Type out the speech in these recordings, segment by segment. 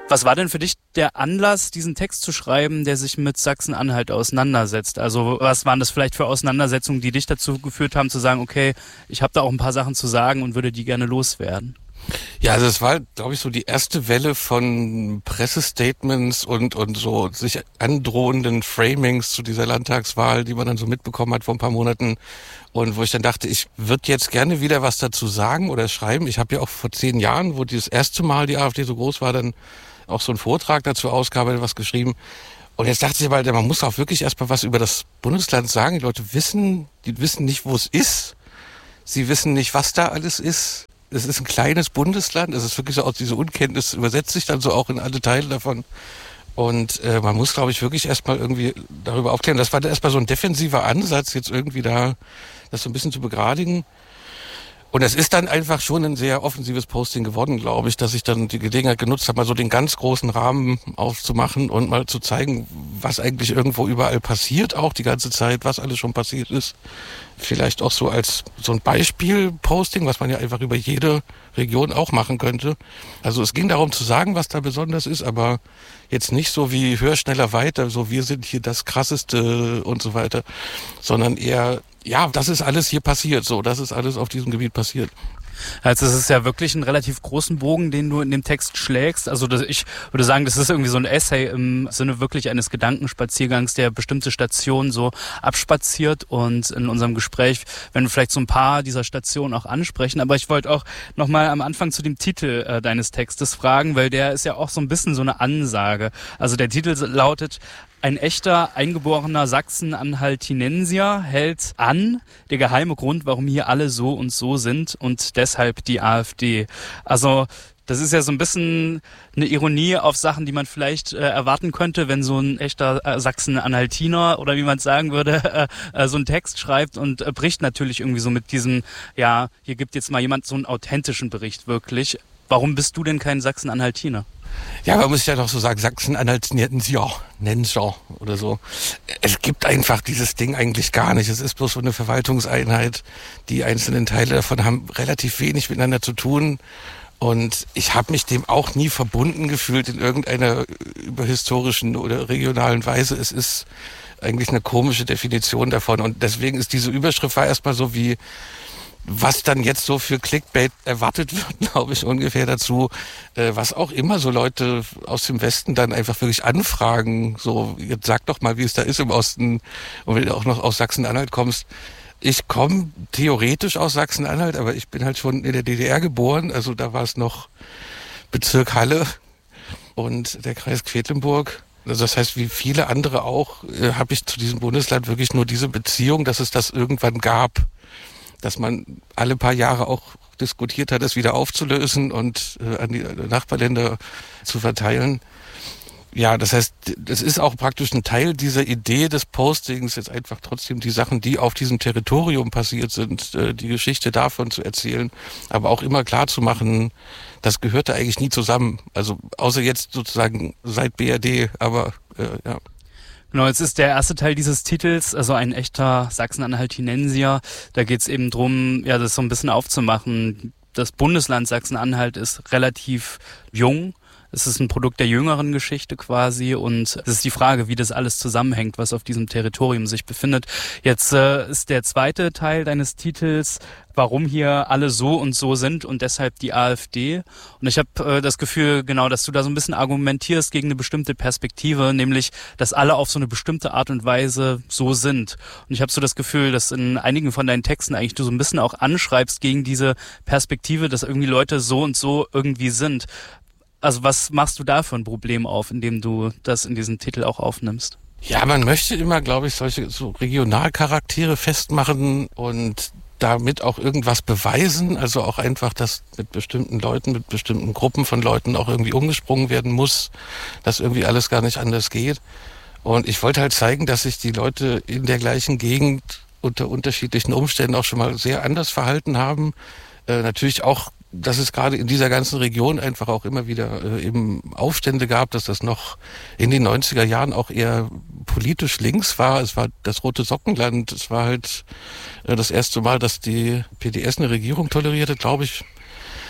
Was war denn für dich der Anlass, diesen Text zu schreiben, der sich mit Sachsen-Anhalt auseinandersetzt? Also was waren das vielleicht für Auseinandersetzungen, die dich dazu geführt haben, zu sagen, okay, ich habe da auch ein paar Sachen zu sagen und würde die gerne loswerden? Ja, also es war, glaube ich, so die erste Welle von Pressestatements und so sich androhenden Framings zu dieser Landtagswahl, die man dann so mitbekommen hat vor ein paar Monaten. Und wo ich dann dachte, ich würde jetzt gerne wieder was dazu sagen oder schreiben. Ich habe ja auch vor 10 Jahren, wo das erste Mal die AfD so groß war, dann auch so einen Vortrag dazu ausgearbeitet, was geschrieben. Und jetzt dachte ich aber, man muss auch wirklich erstmal was über das Bundesland sagen. Die Leute wissen nicht, wo es ist. Sie wissen nicht, was da alles ist. Es ist ein kleines Bundesland. Es ist wirklich so, aus dieser Unkenntnis übersetzt sich dann so auch in alle Teile davon. Und man muss, glaube ich, wirklich erstmal irgendwie darüber aufklären. Das war dann erstmal so ein defensiver Ansatz, jetzt irgendwie da das so ein bisschen zu begradigen. Und es ist dann einfach schon ein sehr offensives Posting geworden, glaube ich, dass ich dann die Gelegenheit genutzt habe, mal so den ganz großen Rahmen aufzumachen und mal zu zeigen, was eigentlich irgendwo überall passiert, auch die ganze Zeit, was alles schon passiert ist. Vielleicht auch so als so ein Beispiel-Posting, was man ja einfach über jede Region auch machen könnte. Also es ging darum zu sagen, was da besonders ist, aber jetzt nicht so wie höher, schneller, weiter, so wir sind hier das Krasseste und so weiter, sondern eher, ja, das ist alles hier passiert, so, das ist alles auf diesem Gebiet passiert. Also es ist ja wirklich einen relativ großen Bogen, den du in dem Text schlägst. Also ich würde sagen, das ist irgendwie so ein Essay im Sinne wirklich eines Gedankenspaziergangs, der bestimmte Stationen so abspaziert. Und in unserem Gespräch werden wir vielleicht so ein paar dieser Stationen auch ansprechen. Aber ich wollte auch nochmal am Anfang zu dem Titel deines Textes fragen, weil der ist ja auch so ein bisschen so eine Ansage. Also der Titel lautet: Ein echter, eingeborener Sachsen-Anhaltinensier hält an, der geheime Grund, warum hier alle so und so sind und deshalb die AfD. Also das ist ja so ein bisschen eine Ironie auf Sachen, die man vielleicht erwarten könnte, wenn so ein echter Sachsen-Anhaltiner oder wie man es sagen würde, so einen Text schreibt und bricht natürlich irgendwie so mit diesem, ja, hier gibt jetzt mal jemand so einen authentischen Bericht wirklich. Warum bist du denn kein Sachsen-Anhaltiner? Ja, man muss ja doch so sagen, Sachsen-Anhaltinensier oder so. Es gibt einfach dieses Ding eigentlich gar nicht. Es ist bloß so eine Verwaltungseinheit. Die einzelnen Teile davon haben relativ wenig miteinander zu tun. Und ich habe mich dem auch nie verbunden gefühlt in irgendeiner überhistorischen oder regionalen Weise. Es ist eigentlich eine komische Definition davon. Und deswegen ist diese Überschrift war erstmal so wie, was dann jetzt so für Clickbait erwartet wird, glaube ich, ungefähr dazu, was auch immer so Leute aus dem Westen dann einfach wirklich anfragen, so, jetzt sag doch mal, wie es da ist im Osten, und wenn du auch noch aus Sachsen-Anhalt kommst. Ich komme theoretisch aus Sachsen-Anhalt, aber ich bin halt schon in der DDR geboren, also da war es noch Bezirk Halle und der Kreis Quedlinburg. Also das heißt, wie viele andere auch, habe ich zu diesem Bundesland wirklich nur diese Beziehung, dass es das irgendwann gab, dass man alle paar Jahre auch diskutiert hat, es wieder aufzulösen und an die Nachbarländer zu verteilen. Ja, das heißt, es ist auch praktisch ein Teil dieser Idee des Postings, jetzt einfach trotzdem die Sachen, die auf diesem Territorium passiert sind, die Geschichte davon zu erzählen, aber auch immer klar zu machen, das gehörte eigentlich nie zusammen. Also außer jetzt sozusagen seit BRD, aber ja. Genau, jetzt ist der erste Teil dieses Titels, also ein echter Sachsen-Anhaltinensier. Da geht es eben drum, ja, das so ein bisschen aufzumachen. Das Bundesland Sachsen-Anhalt ist relativ jung. Es ist ein Produkt der jüngeren Geschichte quasi und es ist die Frage, wie das alles zusammenhängt, was auf diesem Territorium sich befindet. Jetzt ist der zweite Teil deines Titels, warum hier alle so und so sind und deshalb die AfD. Und ich habe das Gefühl, genau, dass du da so ein bisschen argumentierst gegen eine bestimmte Perspektive, nämlich, dass alle auf so eine bestimmte Art und Weise so sind. Und ich habe so das Gefühl, dass in einigen von deinen Texten eigentlich du so ein bisschen auch anschreibst gegen diese Perspektive, dass irgendwie Leute so und so irgendwie sind. Also was machst du da für ein Problem auf, indem du das in diesen Titel auch aufnimmst? Ja, man möchte immer, glaube ich, solche so Regionalcharaktere festmachen und damit auch irgendwas beweisen. Also auch einfach, dass mit bestimmten Leuten, mit bestimmten Gruppen von Leuten auch irgendwie umgesprungen werden muss, dass irgendwie alles gar nicht anders geht. Und ich wollte halt zeigen, dass sich die Leute in der gleichen Gegend unter unterschiedlichen Umständen auch schon mal sehr anders verhalten haben. Natürlich auch, dass es gerade in dieser ganzen Region einfach auch immer wieder eben Aufstände gab, dass das noch in den 90er Jahren auch eher politisch links war. Es war das Rote Sockenland. Es war halt das erste Mal, dass die PDS eine Regierung tolerierte, glaube ich.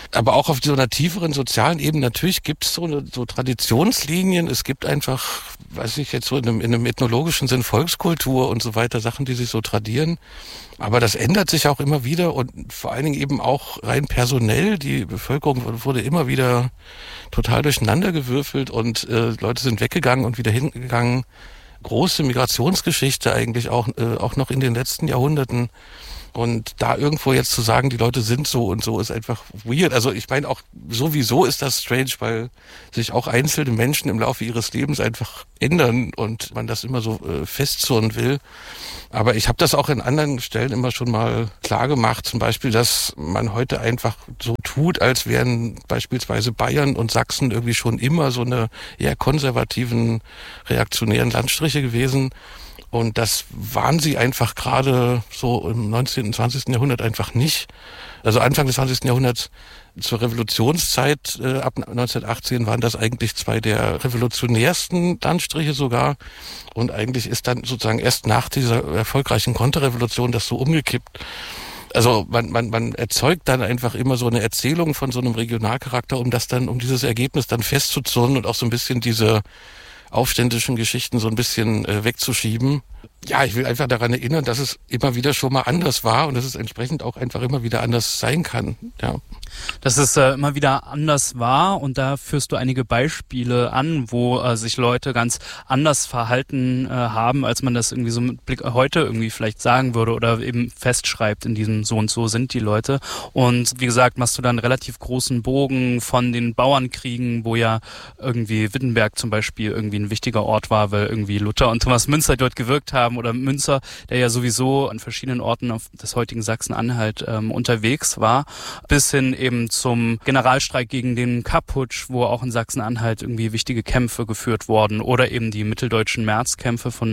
Aber auch auf so einer tieferen sozialen Ebene, natürlich gibt es so Traditionslinien, es gibt einfach, weiß ich jetzt so in einem ethnologischen Sinn, Volkskultur und so weiter, Sachen, die sich so tradieren. Aber das ändert sich auch immer wieder und vor allen Dingen eben auch rein personell. Die Bevölkerung wurde immer wieder total durcheinandergewürfelt und Leute sind weggegangen und wieder hingegangen. Große Migrationsgeschichte eigentlich auch noch in den letzten Jahrhunderten. Und da irgendwo jetzt zu sagen, die Leute sind so und so, ist einfach weird. Also ich meine auch sowieso ist das strange, weil sich auch einzelne Menschen im Laufe ihres Lebens einfach ändern und man das immer so festzurren will. Aber ich habe das auch in anderen Stellen immer schon mal klar gemacht, zum Beispiel, dass man heute einfach so tut, als wären beispielsweise Bayern und Sachsen irgendwie schon immer so eine eher konservativen, reaktionären Landstriche gewesen. Und das waren sie einfach gerade so im 19. und 20. Jahrhundert einfach nicht. Also Anfang des 20. Jahrhunderts zur Revolutionszeit ab 1918 waren das eigentlich zwei der revolutionärsten Landstriche sogar. Und eigentlich ist dann sozusagen erst nach dieser erfolgreichen Konterrevolution das so umgekippt. Also man erzeugt dann einfach immer so eine Erzählung von so einem Regionalcharakter, um dieses Ergebnis dann festzuzurren und auch so ein bisschen diese aufständischen Geschichten so ein bisschen wegzuschieben. Ja, ich will einfach daran erinnern, dass es immer wieder schon mal anders war und dass es entsprechend auch einfach immer wieder anders sein kann. Ja. Dass es immer wieder anders war und da führst du einige Beispiele an, wo sich Leute ganz anders verhalten haben, als man das irgendwie so mit Blick heute irgendwie vielleicht sagen würde oder eben festschreibt in diesem so und so sind die Leute. Und wie gesagt, machst du dann einen relativ großen Bogen von den Bauernkriegen, wo ja irgendwie Wittenberg zum Beispiel irgendwie ein wichtiger Ort war, weil irgendwie Luther und Thomas Müntzer dort gewirkt haben oder Münzer, der ja sowieso an verschiedenen Orten auf des heutigen Sachsen-Anhalt unterwegs war, bis hin eben zum Generalstreik gegen den Kapp-Putsch, wo auch in Sachsen-Anhalt irgendwie wichtige Kämpfe geführt wurden oder eben die mitteldeutschen Märzkämpfe von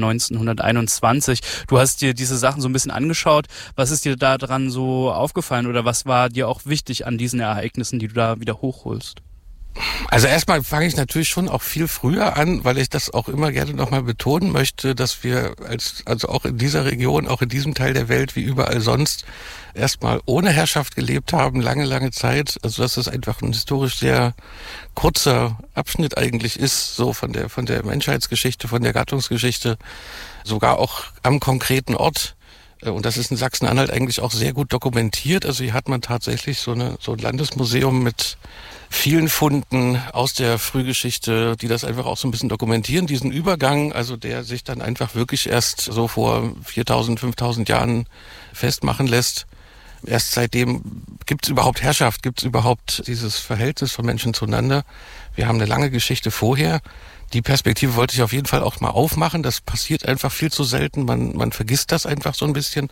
1921. Du hast dir diese Sachen so ein bisschen angeschaut. Was ist dir da dran so aufgefallen oder was war dir auch wichtig an diesen Ereignissen, die du da wieder hochholst? Also erstmal fange ich natürlich schon auch viel früher an, weil ich das auch immer gerne nochmal betonen möchte, dass wir also auch in dieser Region, auch in diesem Teil der Welt wie überall sonst erstmal ohne Herrschaft gelebt haben, lange, lange Zeit. Also dass es einfach ein historisch sehr kurzer Abschnitt eigentlich ist, so von der Menschheitsgeschichte, von der Gattungsgeschichte, sogar auch am konkreten Ort. Und das ist in Sachsen-Anhalt eigentlich auch sehr gut dokumentiert. Also hier hat man tatsächlich so ein Landesmuseum mit vielen Funden aus der Frühgeschichte, die das einfach auch so ein bisschen dokumentieren, diesen Übergang, also der sich dann einfach wirklich erst so vor 4.000, 5.000 Jahren festmachen lässt. Erst seitdem gibt es überhaupt Herrschaft, gibt es überhaupt dieses Verhältnis von Menschen zueinander. Wir haben eine lange Geschichte vorher. Die Perspektive wollte ich auf jeden Fall auch mal aufmachen. Das passiert einfach viel zu selten. Man vergisst das einfach so ein bisschen.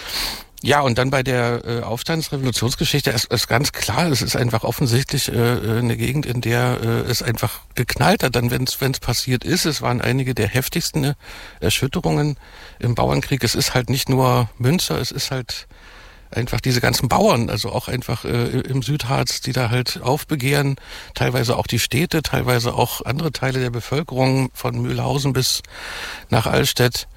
Ja, und dann bei der Aufstandsrevolutionsgeschichte ist ganz klar, es ist einfach offensichtlich eine Gegend, in der es einfach geknallt hat, dann wenn es passiert ist. Es waren einige der heftigsten Erschütterungen im Bauernkrieg. Es ist halt nicht nur Münzer, es ist halt einfach diese ganzen Bauern, also auch einfach im Südharz, die da halt aufbegehren, teilweise auch die Städte, teilweise auch andere Teile der Bevölkerung, von Mühlhausen bis nach Allstedt.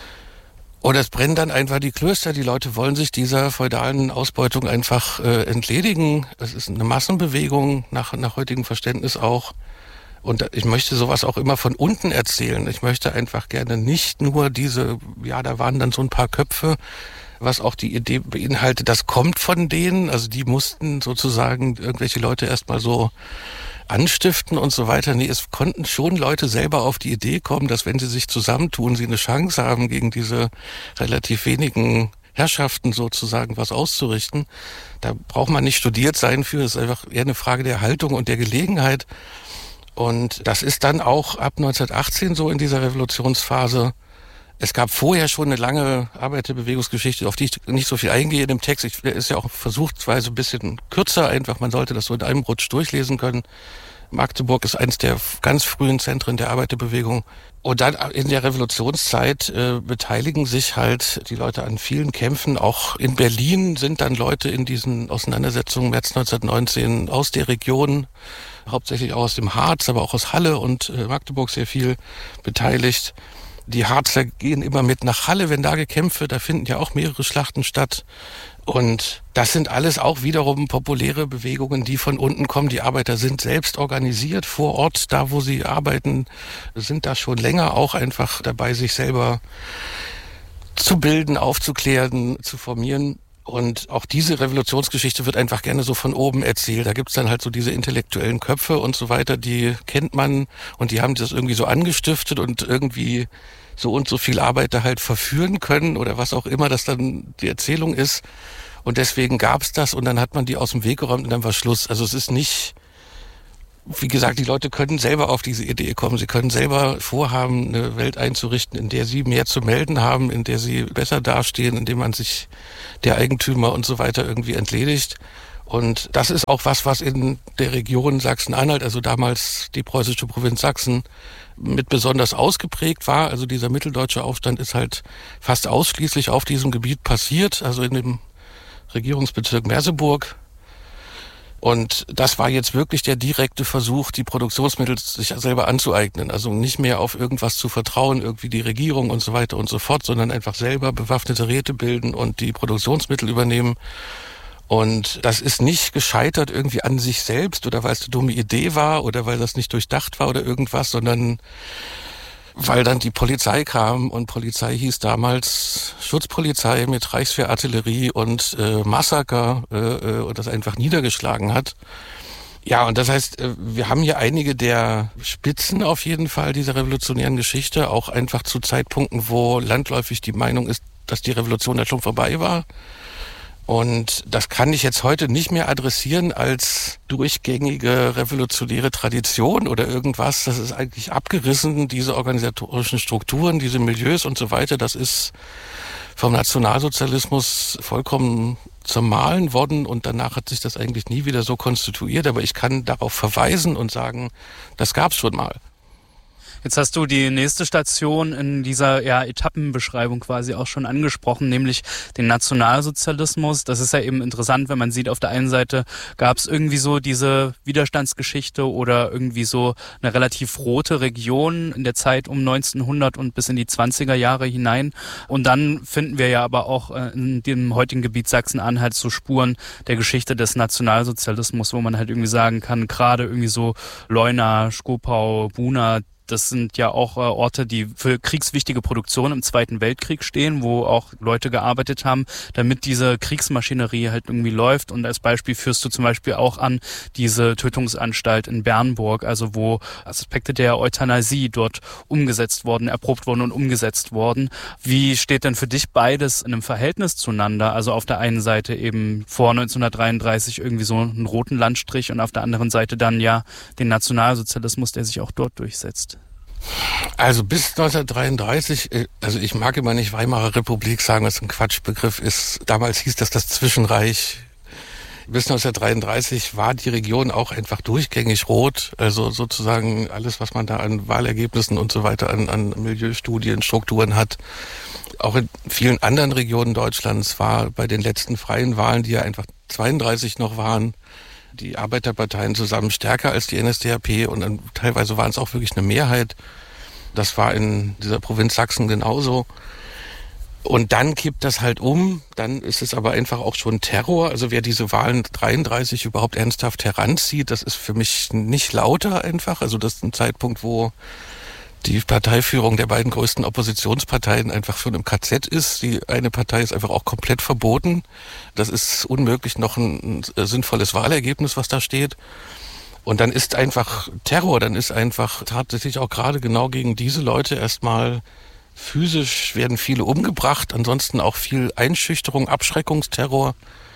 Und es brennen dann einfach die Klöster, die Leute wollen sich dieser feudalen Ausbeutung einfach entledigen. Es ist eine Massenbewegung, nach heutigem Verständnis auch. Und ich möchte sowas auch immer von unten erzählen. Ich möchte einfach gerne nicht nur da waren dann so ein paar Köpfe, was auch die Idee beinhaltet, das kommt von denen, also die mussten sozusagen irgendwelche Leute erstmal so anstiften und so weiter. Nee, es konnten schon Leute selber auf die Idee kommen, dass wenn sie sich zusammentun, sie eine Chance haben, gegen diese relativ wenigen Herrschaften sozusagen was auszurichten. Da braucht man nicht studiert sein für, es ist einfach eher eine Frage der Haltung und der Gelegenheit. Und das ist dann auch ab 1918 so in dieser Revolutionsphase. Es gab vorher schon eine lange Arbeiterbewegungsgeschichte, auf die ich nicht so viel eingehe in dem Text. Ist ja auch versuchsweise ein bisschen kürzer einfach. Man sollte das so in einem Rutsch durchlesen können. Magdeburg ist eines der ganz frühen Zentren der Arbeiterbewegung. Und dann in der Revolutionszeit beteiligen sich halt die Leute an vielen Kämpfen. Auch in Berlin sind dann Leute in diesen Auseinandersetzungen März 1919 aus der Region, hauptsächlich auch aus dem Harz, aber auch aus Halle und Magdeburg sehr viel beteiligt. Die Harzer gehen immer mit nach Halle, wenn da gekämpft wird. Da finden ja auch mehrere Schlachten statt. Und das sind alles auch wiederum populäre Bewegungen, die von unten kommen. Die Arbeiter sind selbst organisiert vor Ort, da wo sie arbeiten, sind da schon länger auch einfach dabei, sich selber zu bilden, aufzuklären, zu formieren. Und auch diese Revolutionsgeschichte wird einfach gerne so von oben erzählt. Da gibt's dann halt so diese intellektuellen Köpfe und so weiter, die kennt man und die haben das irgendwie so angestiftet und irgendwie so und so viel Arbeiter halt verführen können oder was auch immer das dann die Erzählung ist. Und deswegen gab's das und dann hat man die aus dem Weg geräumt und dann war Schluss. Also es ist nicht, wie gesagt, die Leute können selber auf diese Idee kommen. Sie können selber vorhaben, eine Welt einzurichten, in der sie mehr zu melden haben, in der sie besser dastehen, in dem man sich der Eigentümer und so weiter irgendwie entledigt. Und das ist auch was in der Region Sachsen-Anhalt, also damals die preußische Provinz Sachsen, mit besonders ausgeprägt war. Also dieser mitteldeutsche Aufstand ist halt fast ausschließlich auf diesem Gebiet passiert, also in dem Regierungsbezirk Merseburg. Und das war jetzt wirklich der direkte Versuch, die Produktionsmittel sich selber anzueignen. Also nicht mehr auf irgendwas zu vertrauen, irgendwie die Regierung und so weiter und so fort, sondern einfach selber bewaffnete Räte bilden und die Produktionsmittel übernehmen. Und das ist nicht gescheitert irgendwie an sich selbst oder weil es eine dumme Idee war oder weil das nicht durchdacht war oder irgendwas, sondern weil dann die Polizei kam und Polizei hieß damals Schutzpolizei mit Reichswehrartillerie und Massaker und das einfach niedergeschlagen hat. Ja, und das heißt, wir haben hier einige der Spitzen auf jeden Fall dieser revolutionären Geschichte, auch einfach zu Zeitpunkten, wo landläufig die Meinung ist, dass die Revolution da schon vorbei war. Und das kann ich jetzt heute nicht mehr adressieren als durchgängige revolutionäre Tradition oder irgendwas. Das ist eigentlich abgerissen, diese organisatorischen Strukturen, diese Milieus und so weiter. Das ist vom Nationalsozialismus vollkommen zermahlen worden und danach hat sich das eigentlich nie wieder so konstituiert. Aber ich kann darauf verweisen und sagen, das gab's schon mal. Jetzt hast du die nächste Station in dieser Etappenbeschreibung quasi auch schon angesprochen, nämlich den Nationalsozialismus. Das ist ja eben interessant, wenn man sieht, auf der einen Seite gab es irgendwie so diese Widerstandsgeschichte oder irgendwie so eine relativ rote Region in der Zeit um 1900 und bis in die 20er Jahre hinein. Und dann finden wir ja aber auch in dem heutigen Gebiet Sachsen-Anhalt so Spuren der Geschichte des Nationalsozialismus, wo man halt irgendwie sagen kann, gerade irgendwie so Leuna, Skopau, Buna, das sind ja auch Orte, die für kriegswichtige Produktion im Zweiten Weltkrieg stehen, wo auch Leute gearbeitet haben, damit diese Kriegsmaschinerie halt irgendwie läuft. Und als Beispiel führst du zum Beispiel auch an diese Tötungsanstalt in Bernburg, also wo Aspekte der Euthanasie dort umgesetzt worden, erprobt worden und umgesetzt worden. Wie steht denn für dich beides in einem Verhältnis zueinander? Also auf der einen Seite eben vor 1933 irgendwie so einen roten Landstrich und auf der anderen Seite dann ja den Nationalsozialismus, der sich auch dort durchsetzt. Also bis 1933, also ich mag immer nicht Weimarer Republik sagen, was ein Quatschbegriff ist. Damals hieß das Zwischenreich. Bis 1933 war die Region auch einfach durchgängig rot. Also sozusagen alles, was man da an Wahlergebnissen und so weiter, an Milieustudien, Strukturen hat. Auch in vielen anderen Regionen Deutschlands war bei den letzten freien Wahlen, die ja einfach 32 noch waren, die Arbeiterparteien zusammen stärker als die NSDAP und dann teilweise waren es auch wirklich eine Mehrheit. Das war in dieser Provinz Sachsen genauso. Und dann kippt das halt um, dann ist es aber einfach auch schon Terror. Also wer diese Wahlen 33 überhaupt ernsthaft heranzieht, das ist für mich nicht lauter einfach. Also das ist ein Zeitpunkt, wo die Parteiführung der beiden größten Oppositionsparteien einfach schon im KZ ist. Die eine Partei ist einfach auch komplett verboten. Das ist unmöglich noch ein sinnvolles Wahlergebnis, was da steht. Und dann ist einfach Terror, dann ist einfach tatsächlich auch gerade genau gegen diese Leute erstmal physisch werden viele umgebracht, ansonsten auch viel Einschüchterung, Abschreckungsterror.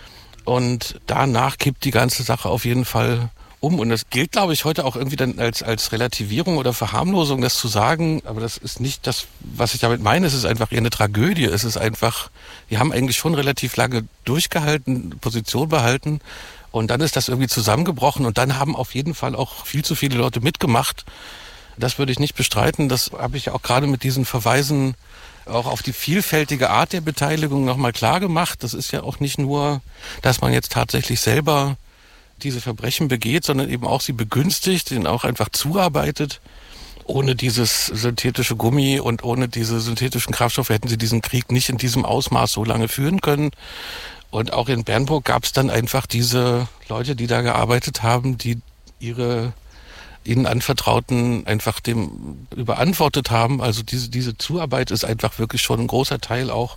Und danach kippt die ganze Sache auf jeden Fall um. Und das gilt, glaube ich, heute auch irgendwie dann als Relativierung oder Verharmlosung, das zu sagen. Aber das ist nicht das, was ich damit meine. Es ist einfach eher eine Tragödie. Es ist einfach, wir haben eigentlich schon relativ lange durchgehalten, Position behalten. Und dann ist das irgendwie zusammengebrochen. Und dann haben auf jeden Fall auch viel zu viele Leute mitgemacht. Das würde ich nicht bestreiten. Das habe ich auch gerade mit diesen Verweisen auch auf die vielfältige Art der Beteiligung nochmal klar gemacht. Das ist ja auch nicht nur, dass man jetzt tatsächlich selber diese Verbrechen begeht, sondern eben auch sie begünstigt, ihnen auch einfach zuarbeitet. ohne dieses synthetische Gummi und ohne diese synthetischen Kraftstoffe hätten sie diesen Krieg nicht in diesem Ausmaß so lange führen können. Und auch in Bernburg gab es dann einfach diese Leute, die da gearbeitet haben, die ihnen Anvertrauten einfach dem überantwortet haben. Also diese Zuarbeit ist einfach wirklich schon ein großer Teil auch.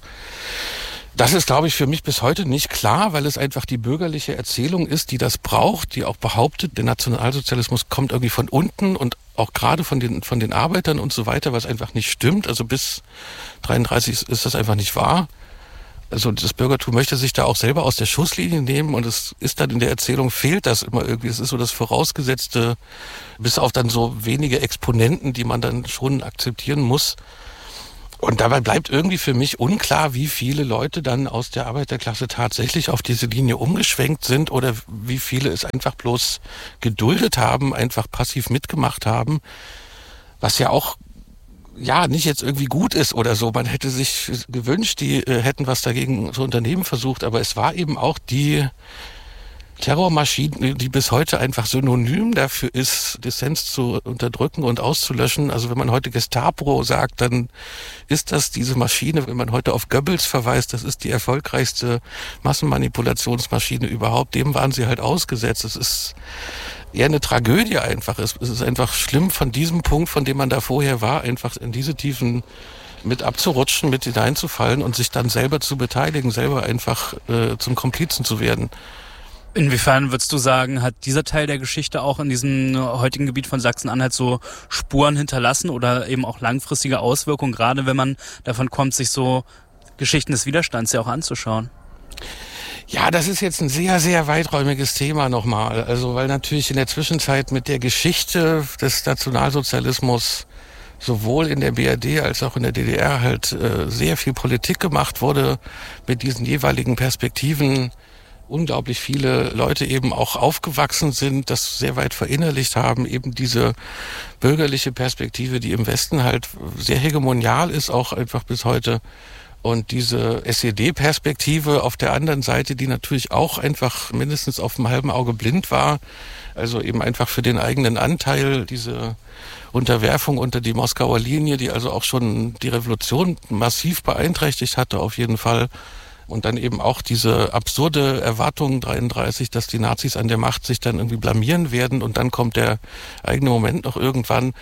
Das ist, glaube ich, für mich bis heute nicht klar, weil es einfach die bürgerliche Erzählung ist, die das braucht, die auch behauptet, der Nationalsozialismus kommt irgendwie von unten und auch gerade von den Arbeitern und so weiter, was einfach nicht stimmt. Also bis 1933 ist das einfach nicht wahr. Also das Bürgertum möchte sich da auch selber aus der Schusslinie nehmen und es ist dann in der Erzählung fehlt das immer irgendwie. Es ist so das Vorausgesetzte, bis auf dann so wenige Exponenten, die man dann schon akzeptieren muss. Und dabei bleibt irgendwie für mich unklar, wie viele Leute dann aus der Arbeiterklasse tatsächlich auf diese Linie umgeschwenkt sind oder wie viele es einfach bloß geduldet haben, einfach passiv mitgemacht haben, was ja auch nicht jetzt irgendwie gut ist oder so. Man hätte sich gewünscht, die hätten was dagegen zu unternehmen versucht, aber es war eben auch die Terrormaschine, die bis heute einfach synonym dafür ist, Dissens zu unterdrücken und auszulöschen. Also wenn man heute Gestapo sagt, dann ist das diese Maschine. Wenn man heute auf Goebbels verweist, das ist die erfolgreichste Massenmanipulationsmaschine überhaupt. Dem waren sie halt ausgesetzt. Es ist eher eine Tragödie einfach. Es ist einfach schlimm, von diesem Punkt, von dem man da vorher war, einfach in diese Tiefen mit abzurutschen, mit hineinzufallen und sich dann selber zu beteiligen, selber einfach zum Komplizen zu werden. Inwiefern würdest du sagen, hat dieser Teil der Geschichte auch in diesem heutigen Gebiet von Sachsen-Anhalt so Spuren hinterlassen oder eben auch langfristige Auswirkungen, gerade wenn man davon kommt, sich so Geschichten des Widerstands ja auch anzuschauen? Ja, das ist jetzt ein sehr, sehr weiträumiges Thema nochmal. Also weil natürlich in der Zwischenzeit mit der Geschichte des Nationalsozialismus sowohl in der BRD als auch in der DDR halt sehr viel Politik gemacht wurde mit diesen jeweiligen Perspektiven. Unglaublich viele Leute eben auch aufgewachsen sind, das sehr weit verinnerlicht haben, eben diese bürgerliche Perspektive, die im Westen halt sehr hegemonial ist, auch einfach bis heute. Und diese SED-Perspektive auf der anderen Seite, die natürlich auch einfach mindestens auf dem halben Auge blind war, also eben einfach für den eigenen Anteil, diese Unterwerfung unter die Moskauer Linie, die also auch schon die Revolution massiv beeinträchtigt hatte auf jeden Fall. Und dann eben auch diese absurde Erwartung 1933, dass die Nazis an der Macht sich dann irgendwie blamieren werden und dann kommt der eigene Moment noch irgendwann.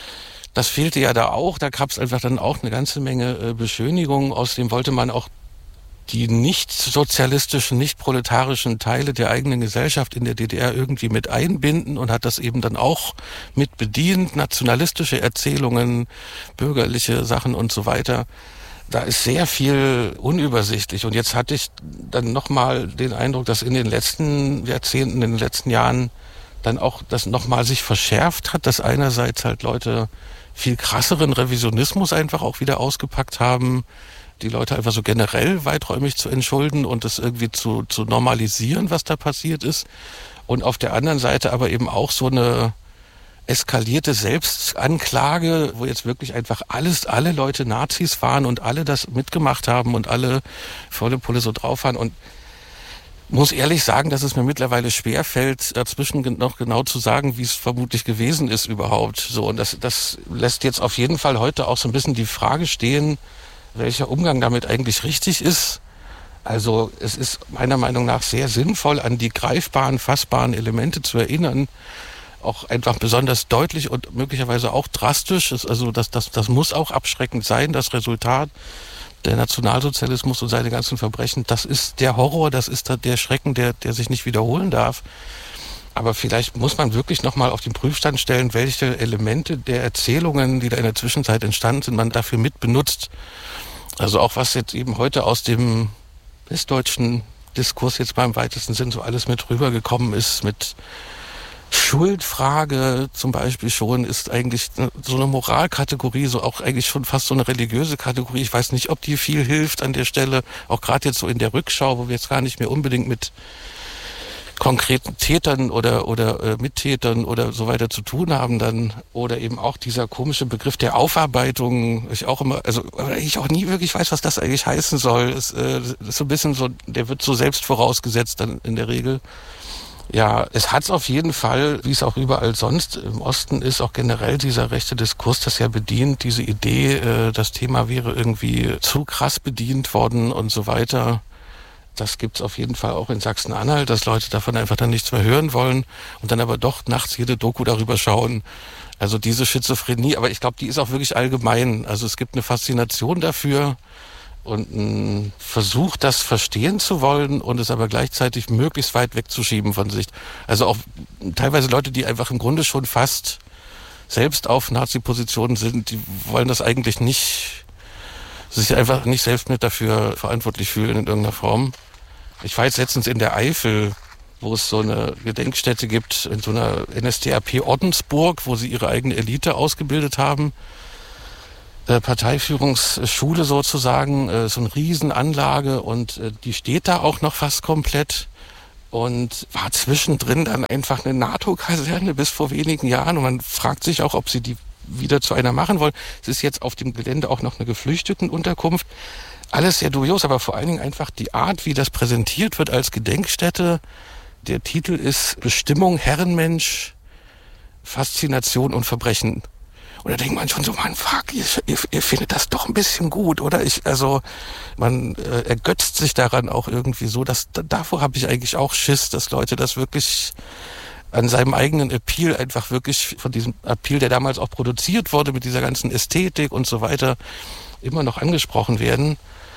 Das fehlte ja da auch, da gab es einfach dann auch eine ganze Menge Beschönigungen. Außerdem wollte man auch die nicht sozialistischen, nicht proletarischen Teile der eigenen Gesellschaft in der DDR irgendwie mit einbinden und hat das eben dann auch mit bedient, nationalistische Erzählungen, bürgerliche Sachen und so weiter. Da ist sehr viel unübersichtlich. Und jetzt hatte ich dann nochmal den Eindruck, dass in den letzten Jahrzehnten, in den letzten Jahren dann auch das nochmal sich verschärft hat, dass einerseits halt Leute viel krasseren Revisionismus einfach auch wieder ausgepackt haben, die Leute einfach so generell weiträumig zu entschulden und das irgendwie zu normalisieren, was da passiert ist. Und auf der anderen Seite aber eben auch so eine eskalierte Selbstanklage, wo jetzt wirklich einfach alle Leute Nazis waren und alle das mitgemacht haben und alle volle Pulle so drauf waren. Und muss ehrlich sagen, dass es mir mittlerweile schwerfällt, dazwischen noch genau zu sagen, wie es vermutlich gewesen ist überhaupt. So, und das lässt jetzt auf jeden Fall heute auch so ein bisschen die Frage stehen, welcher Umgang damit eigentlich richtig ist. Also es ist meiner Meinung nach sehr sinnvoll, an die greifbaren, fassbaren Elemente zu erinnern, auch einfach besonders deutlich und möglicherweise auch drastisch. Also das muss auch abschreckend sein, das Resultat. Der Nationalsozialismus und seine ganzen Verbrechen, das ist der Horror, das ist der Schrecken, der sich nicht wiederholen darf. Aber vielleicht muss man wirklich nochmal auf den Prüfstand stellen, welche Elemente der Erzählungen, die da in der Zwischenzeit entstanden sind, man dafür mit benutzt. Also auch was jetzt eben heute aus dem westdeutschen Diskurs jetzt mal im weitesten Sinn so alles mit rübergekommen ist, mit Schuldfrage zum Beispiel schon, ist eigentlich so eine Moralkategorie, so auch eigentlich schon fast so eine religiöse Kategorie. Ich weiß nicht, ob die viel hilft an der Stelle, auch gerade jetzt so in der Rückschau, wo wir jetzt gar nicht mehr unbedingt mit konkreten Tätern oder Mittätern oder so weiter zu tun haben dann. Oder eben auch dieser komische Begriff der Aufarbeitung, ich auch nie wirklich weiß, was das eigentlich heißen soll. Es ist so ein bisschen so, der wird so selbst vorausgesetzt dann in der Regel. Ja, es hat's auf jeden Fall, wie es auch überall sonst im Osten ist, auch generell dieser rechte Diskurs das ja bedient, diese Idee, das Thema wäre irgendwie zu krass bedient worden und so weiter. Das gibt's auf jeden Fall auch in Sachsen-Anhalt, dass Leute davon einfach dann nichts mehr hören wollen und dann aber doch nachts jede Doku darüber schauen. Also diese Schizophrenie, aber ich glaube, die ist auch wirklich allgemein. Also es gibt eine Faszination dafür und ein Versuch, das verstehen zu wollen und es aber gleichzeitig möglichst weit wegzuschieben von sich. Also auch teilweise Leute, die einfach im Grunde schon fast selbst auf Nazi-Positionen sind, die wollen das eigentlich nicht, sich einfach nicht selbst mit dafür verantwortlich fühlen in irgendeiner Form. Ich war jetzt letztens in der Eifel, wo es so eine Gedenkstätte gibt, in so einer NSDAP-Ordensburg, wo sie ihre eigene Elite ausgebildet haben. Parteiführungsschule sozusagen, so eine Riesenanlage und die steht da auch noch fast komplett und war zwischendrin dann einfach eine NATO-Kaserne bis vor wenigen Jahren und man fragt sich auch, ob sie die wieder zu einer machen wollen. Es ist jetzt auf dem Gelände auch noch eine Geflüchtetenunterkunft. Alles sehr dubios, aber vor allen Dingen einfach die Art, wie das präsentiert wird als Gedenkstätte. Der Titel ist Bestimmung Herrenmensch, Faszination und Verbrechen. Und da denkt man schon so, man, fuck, ihr findet das doch ein bisschen gut, oder? Man ergötzt sich daran auch irgendwie so, dass davor habe ich eigentlich auch Schiss, dass Leute das wirklich an seinem eigenen Appeal einfach wirklich von diesem Appeal, der damals auch produziert wurde mit dieser ganzen Ästhetik und so weiter, immer noch angesprochen werden.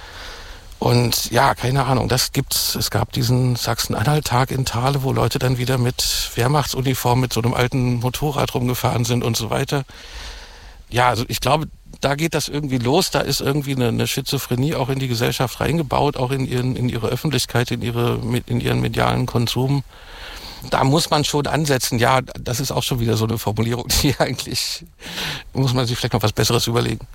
Und ja, keine Ahnung, das gibt's. Es gab diesen Sachsen-Anhalt-Tag in Thale, wo Leute dann wieder mit Wehrmachtsuniform mit so einem alten Motorrad rumgefahren sind und so weiter. Ja, also ich glaube, da geht das irgendwie los. Da ist irgendwie eine Schizophrenie auch in die Gesellschaft reingebaut, auch in ihre Öffentlichkeit, in ihren medialen Konsum. Da muss man schon ansetzen. Ja, das ist auch schon wieder so eine Formulierung, die eigentlich, muss man sich vielleicht noch was Besseres überlegen.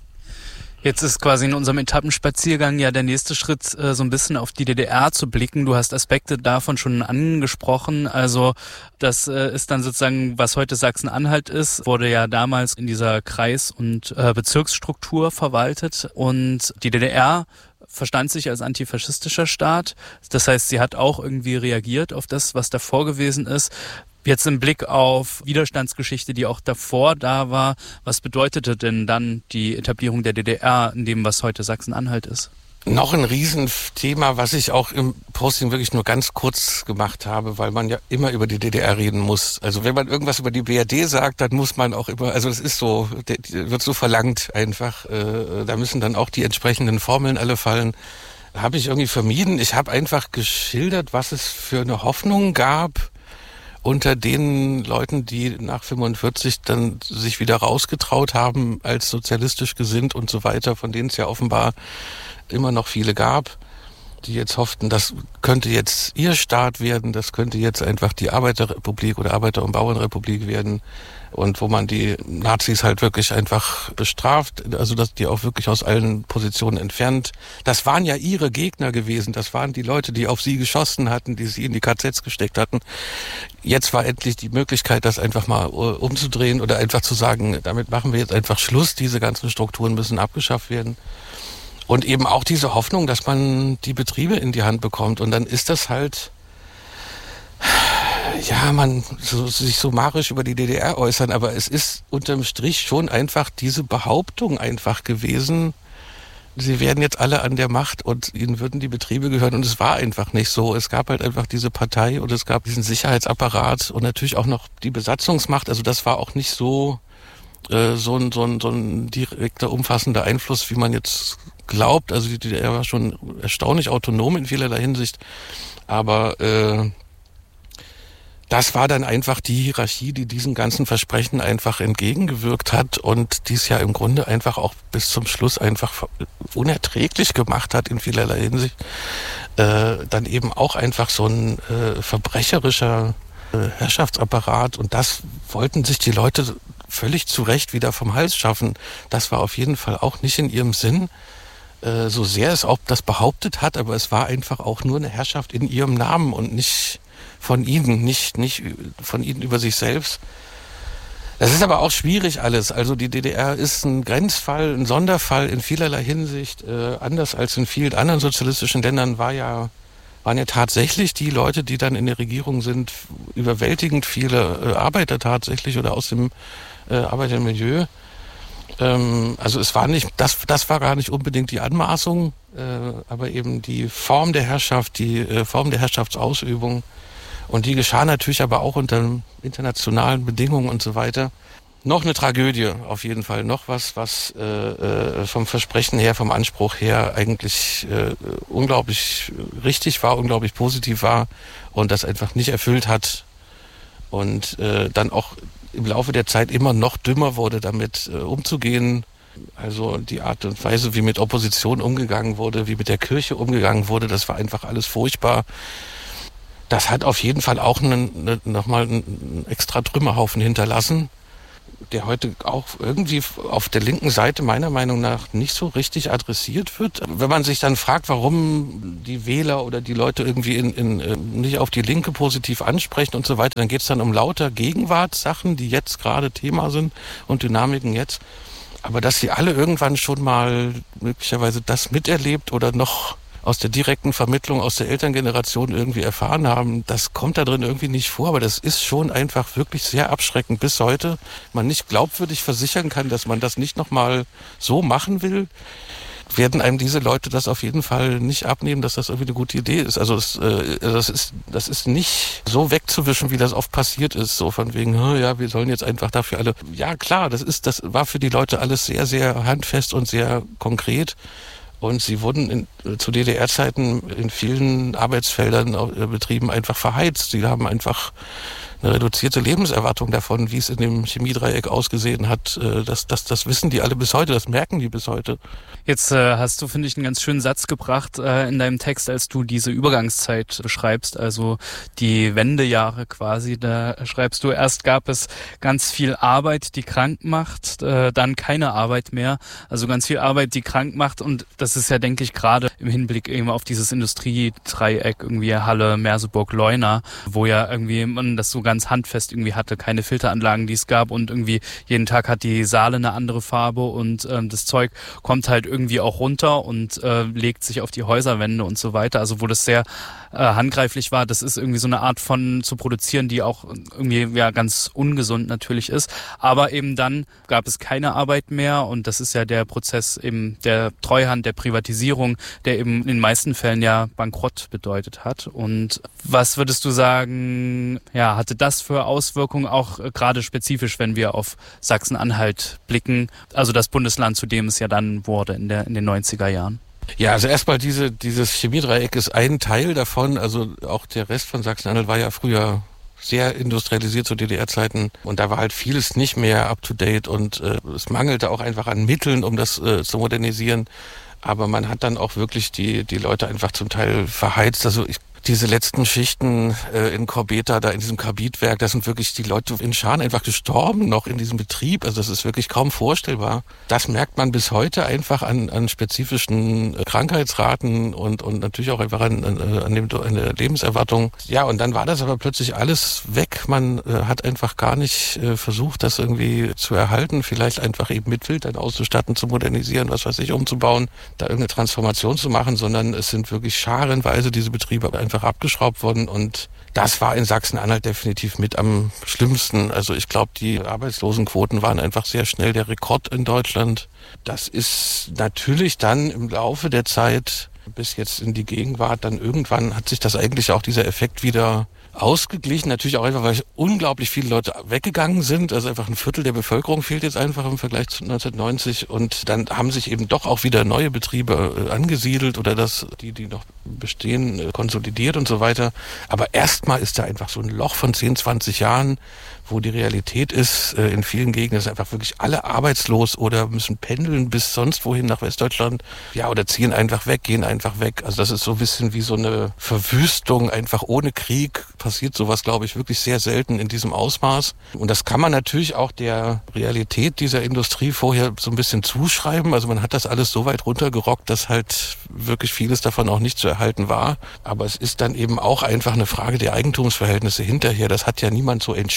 Jetzt ist quasi in unserem Etappenspaziergang ja der nächste Schritt, so ein bisschen auf die DDR zu blicken. Du hast Aspekte davon schon angesprochen. Also das ist dann sozusagen, was heute Sachsen-Anhalt ist, wurde ja damals in dieser Kreis- und Bezirksstruktur verwaltet. Und die DDR verstand sich als antifaschistischer Staat. Das heißt, sie hat auch irgendwie reagiert auf das, was davor gewesen ist. Jetzt im Blick auf Widerstandsgeschichte, die auch davor da war, was bedeutete denn dann die Etablierung der DDR in dem, was heute Sachsen-Anhalt ist? Noch ein Riesenthema, was ich auch im Posting wirklich nur ganz kurz gemacht habe, weil man ja immer über die DDR reden muss. Also wenn man irgendwas über die BRD sagt, dann muss man auch immer, also es ist so, wird so verlangt einfach, da müssen dann auch die entsprechenden Formeln alle fallen. Habe ich irgendwie vermieden. Ich habe einfach geschildert, was es für eine Hoffnung gab unter den Leuten, die nach 45 dann sich wieder rausgetraut haben als sozialistisch gesinnt und so weiter, von denen es ja offenbar immer noch viele gab, die jetzt hofften, das könnte jetzt ihr Staat werden, das könnte jetzt einfach die Arbeiterrepublik oder Arbeiter- und Bauernrepublik werden und wo man die Nazis halt wirklich einfach bestraft, also dass die auch wirklich aus allen Positionen entfernt. Das waren ja ihre Gegner gewesen, das waren die Leute, die auf sie geschossen hatten, die sie in die KZs gesteckt hatten. Jetzt war endlich die Möglichkeit, das einfach mal umzudrehen oder einfach zu sagen, damit machen wir jetzt einfach Schluss, diese ganzen Strukturen müssen abgeschafft werden. Und eben auch diese Hoffnung, dass man die Betriebe in die Hand bekommt. Und dann ist das halt, ja, sich summarisch über die DDR äußern, aber es ist unterm Strich schon einfach diese Behauptung einfach gewesen, sie werden jetzt alle an der Macht und ihnen würden die Betriebe gehören. Und es war einfach nicht so. Es gab halt einfach diese Partei und es gab diesen Sicherheitsapparat und natürlich auch noch die Besatzungsmacht. Also das war auch nicht so ein direkter, umfassender Einfluss, wie man jetzt glaubt. Also die DDR war schon erstaunlich autonom in vielerlei Hinsicht. Aber das war dann einfach die Hierarchie, die diesen ganzen Versprechen einfach entgegengewirkt hat und dies ja im Grunde einfach auch bis zum Schluss einfach unerträglich gemacht hat in vielerlei Hinsicht. Dann eben auch einfach so ein verbrecherischer Herrschaftsapparat und das wollten sich die Leute völlig zu Recht wieder vom Hals schaffen. Das war auf jeden Fall auch nicht in ihrem Sinn, so sehr es auch das behauptet hat, aber es war einfach auch nur eine Herrschaft in ihrem Namen und nicht von ihnen, nicht von ihnen über sich selbst. Das ist aber auch schwierig alles. Also die DDR ist ein Grenzfall, ein Sonderfall in vielerlei Hinsicht. Anders als in vielen anderen sozialistischen Ländern war ja waren ja tatsächlich die Leute, die dann in der Regierung sind, überwältigend viele Arbeiter tatsächlich oder aus dem Arbeitermilieu. Also es war nicht, das war gar nicht unbedingt die Anmaßung, aber eben die Form der Herrschaft, die Form der Herrschaftsausübung. Und die geschah natürlich aber auch unter internationalen Bedingungen und so weiter. Noch eine Tragödie auf jeden Fall, noch was vom Versprechen her, vom Anspruch her eigentlich unglaublich richtig war, unglaublich positiv war und das einfach nicht erfüllt hat und dann auch im Laufe der Zeit immer noch dümmer wurde, damit umzugehen. Also die Art und Weise, wie mit Opposition umgegangen wurde, wie mit der Kirche umgegangen wurde, das war einfach alles furchtbar. Das hat auf jeden Fall auch nochmal einen extra Trümmerhaufen hinterlassen, der heute auch irgendwie auf der linken Seite meiner Meinung nach nicht so richtig adressiert wird. Wenn man sich dann fragt, warum die Wähler oder die Leute irgendwie nicht auf die Linke positiv ansprechen und so weiter, dann geht es dann um lauter Gegenwartssachen, die jetzt gerade Thema sind und Dynamiken jetzt. Aber dass sie alle irgendwann schon mal möglicherweise das miterlebt oder noch aus der direkten Vermittlung aus der Elterngeneration irgendwie erfahren haben, das kommt da drin irgendwie nicht vor, aber das ist schon einfach wirklich sehr abschreckend bis heute. Man nicht glaubwürdig versichern kann, dass man das nicht nochmal so machen will, werden einem diese Leute das auf jeden Fall nicht abnehmen, dass das irgendwie eine gute Idee ist. Also das ist nicht so wegzuwischen, wie das oft passiert ist, so von wegen, ja, wir sollen jetzt einfach dafür alle. Ja, klar, das war für die Leute alles sehr, sehr handfest und sehr konkret. Und sie wurden zu DDR-Zeiten in vielen Arbeitsfeldern, Betrieben einfach verheizt. Sie haben einfach eine reduzierte Lebenserwartung davon, wie es in dem Chemiedreieck ausgesehen hat. Das wissen die alle bis heute, das merken die bis heute. Jetzt hast du, finde ich, einen ganz schönen Satz gebracht in deinem Text, als du diese Übergangszeit beschreibst, also die Wendejahre quasi. Da schreibst du, erst gab es ganz viel Arbeit, die krank macht, dann keine Arbeit mehr. Also ganz viel Arbeit, die krank macht. Und das ist ja, denke ich, gerade im Hinblick eben auf dieses Industriedreieck, irgendwie Halle, Merseburg, Leuna, wo ja irgendwie man das so ganz handfest irgendwie hatte, keine Filteranlagen, die es gab und irgendwie jeden Tag hat die Saale eine andere Farbe und das Zeug kommt halt irgendwie auch runter und legt sich auf die Häuserwände und so weiter. Also wo das sehr handgreiflich war, das ist irgendwie so eine Art von zu produzieren, die auch irgendwie ja ganz ungesund natürlich ist. Aber eben dann gab es keine Arbeit mehr und das ist ja der Prozess eben der Treuhand, der Privatisierung, der eben in den meisten Fällen ja Bankrott bedeutet hat. Und was würdest du sagen, ja, hatte das für Auswirkungen auch gerade spezifisch, wenn wir auf Sachsen-Anhalt blicken, also das Bundesland, zu dem es ja dann wurde in den 90er Jahren? Ja, also erstmal dieses Chemiedreieck ist ein Teil davon, also auch der Rest von Sachsen-Anhalt war ja früher sehr industrialisiert zu DDR-Zeiten und da war halt vieles nicht mehr up-to-date und es mangelte auch einfach an Mitteln, um das zu modernisieren. Aber man hat dann auch wirklich die Leute einfach zum Teil verheizt. Also diese letzten Schichten in Corbeta, da in diesem Karbidwerk, da sind wirklich die Leute in Scharen einfach gestorben noch in diesem Betrieb. Also das ist wirklich kaum vorstellbar. Das merkt man bis heute einfach an spezifischen Krankheitsraten und natürlich auch einfach an der Lebenserwartung. Ja, und dann war das aber plötzlich alles weg. Man hat einfach gar nicht versucht, das irgendwie zu erhalten. Vielleicht einfach eben mit Filtern auszustatten, zu modernisieren, was weiß ich, umzubauen, da irgendeine Transformation zu machen, sondern es sind wirklich scharenweise diese Betriebe einfach abgeschraubt worden und das war in Sachsen-Anhalt definitiv mit am schlimmsten. Also ich glaube, die Arbeitslosenquoten waren einfach sehr schnell der Rekord in Deutschland. Das ist natürlich dann im Laufe der Zeit bis jetzt in die Gegenwart, dann irgendwann hat sich das eigentlich auch dieser Effekt wieder ausgeglichen. Natürlich auch einfach, weil unglaublich viele Leute weggegangen sind. Also einfach ein Viertel der Bevölkerung fehlt jetzt einfach im Vergleich zu 1990. Und dann haben sich eben doch auch wieder neue Betriebe angesiedelt oder die noch bestehen, konsolidiert und so weiter. Aber erstmal ist da einfach so ein Loch von 10, 20 Jahren, wo die Realität ist, in vielen Gegenden sind einfach wirklich alle arbeitslos oder müssen pendeln bis sonst wohin nach Westdeutschland. Ja, oder ziehen einfach weg, gehen einfach weg. Also das ist so ein bisschen wie so eine Verwüstung, einfach ohne Krieg passiert sowas, glaube ich, wirklich sehr selten in diesem Ausmaß. Und das kann man natürlich auch der Realität dieser Industrie vorher so ein bisschen zuschreiben. Also man hat das alles so weit runtergerockt, dass halt wirklich vieles davon auch nicht zu erhalten war. Aber es ist dann eben auch einfach eine Frage der Eigentumsverhältnisse hinterher. Das hat ja niemand so entschieden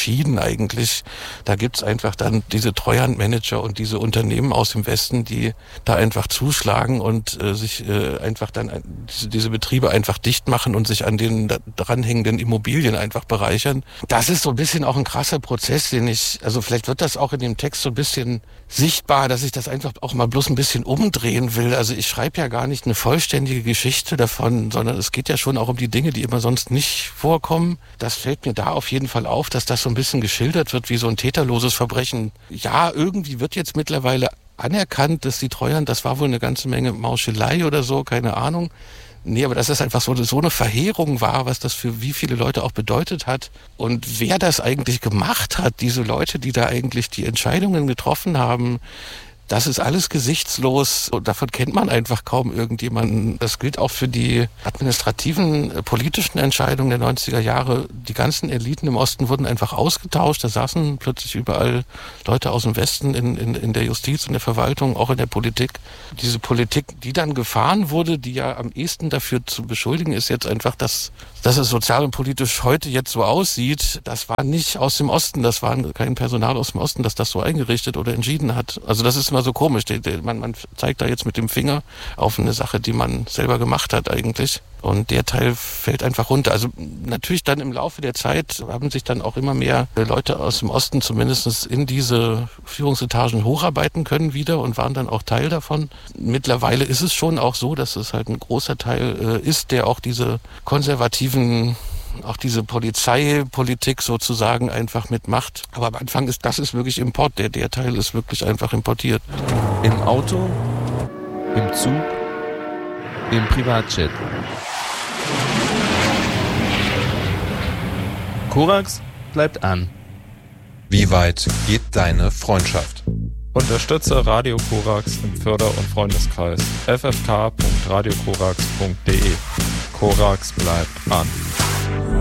eigentlich. Da gibt's einfach dann diese Treuhandmanager und diese Unternehmen aus dem Westen, die da einfach zuschlagen und sich einfach dann diese Betriebe einfach dicht machen und sich an den dranhängenden Immobilien einfach bereichern. Das ist so ein bisschen auch ein krasser Prozess, also vielleicht wird das auch in dem Text so ein bisschen sichtbar, dass ich das einfach auch mal bloß ein bisschen umdrehen will. Also ich schreibe ja gar nicht eine vollständige Geschichte davon, sondern es geht ja schon auch um die Dinge, die immer sonst nicht vorkommen. Das fällt mir da auf jeden Fall auf, dass das so ein bisschen geschildert wird wie so ein täterloses Verbrechen. Ja, irgendwie wird jetzt mittlerweile anerkannt, dass die Treuhand, das war wohl eine ganze Menge Mauschelei oder so, keine Ahnung. Nee, aber dass das einfach so eine Verheerung war, was das für wie viele Leute auch bedeutet hat und wer das eigentlich gemacht hat, diese Leute, die da eigentlich die Entscheidungen getroffen haben, das ist alles gesichtslos und davon kennt man einfach kaum irgendjemanden. Das gilt auch für die administrativen, politischen Entscheidungen der 90er Jahre. Die ganzen Eliten im Osten wurden einfach ausgetauscht. Da saßen plötzlich überall Leute aus dem Westen in der Justiz und der Verwaltung, auch in der Politik. Diese Politik, die dann gefahren wurde, die ja am ehesten dafür zu beschuldigen ist jetzt einfach, dass es sozial und politisch heute jetzt so aussieht, das war nicht aus dem Osten, das war kein Personal aus dem Osten, das so eingerichtet oder entschieden hat. Also das ist immer so komisch. Man zeigt da jetzt mit dem Finger auf eine Sache, die man selber gemacht hat eigentlich. Und der Teil fällt einfach runter. Also natürlich dann im Laufe der Zeit haben sich dann auch immer mehr Leute aus dem Osten zumindest in diese Führungsetagen hocharbeiten können wieder und waren dann auch Teil davon. Mittlerweile ist es schon auch so, dass es halt ein großer Teil ist, der auch diese konservativen, auch diese Polizeipolitik sozusagen einfach mitmacht. Aber am Anfang ist wirklich Import. Der Teil ist wirklich einfach importiert. Im Auto, im Zug, im Privatjet. Korax bleibt an. Wie weit geht deine Freundschaft? Unterstütze Radio Korax im Förder- und Freundeskreis. ffk.radiokorax.de. Korax bleibt an.